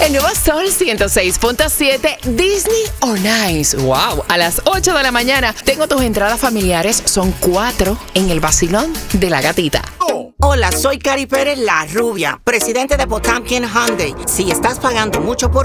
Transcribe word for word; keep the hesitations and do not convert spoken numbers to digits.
El nuevo Sol ciento seis punto siete, Disney on Ice. Wow, a las ocho de la mañana tengo tus entradas familiares, son cuatro en el vacilón de la gatita. Hola, soy Cari Pérez, la rubia, presidente de Potamkin Hyundai. Si estás pagando mucho por